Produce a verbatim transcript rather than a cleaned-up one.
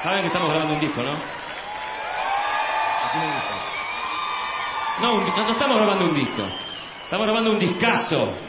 Saben que estamos grabando un disco, ¿no? No, un, no, no estamos grabando un disco. Estamos grabando un discazo.